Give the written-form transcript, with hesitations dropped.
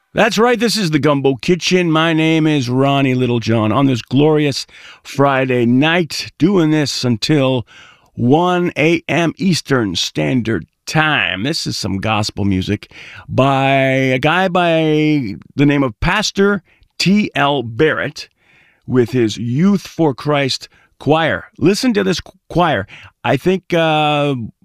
That's right. This is the Gumbo Kitchen. My name is Ronnie Littlejohn on this glorious Friday night, doing this until 1 a.m. Eastern Standard Time. This is some gospel music by a guy by the name of Pastor T.L. Barrett with his Youth for Christ choir. Listen to this choir. I think